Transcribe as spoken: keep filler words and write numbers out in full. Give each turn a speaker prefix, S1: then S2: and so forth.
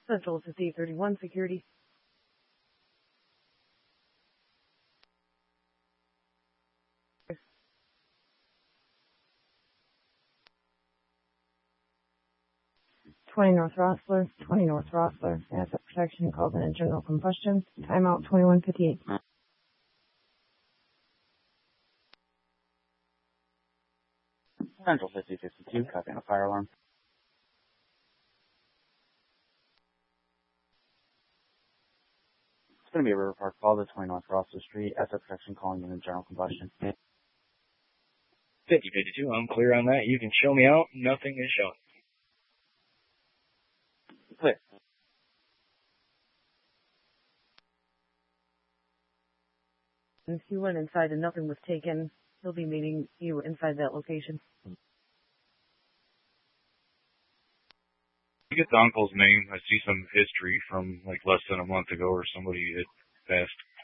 S1: Central fifty thirty-one Security. twenty North Rossler, twenty North Rossler, asset protection, called in a general combustion. Timeout twenty-one fifty-eight.
S2: Central fifty fifty-two, copy on a fire alarm. It's going to be a River Park Plaza, twenty North Rossler Street, asset protection, calling in a general combustion.
S3: fifty fifty-two, I'm clear on that. You can show me out. Nothing is showing.
S2: Clear.
S1: If you went inside and nothing was taken, he'll be meeting you inside that location.
S4: You get the uncle's name. I see some history from like less than a month ago or somebody had passed.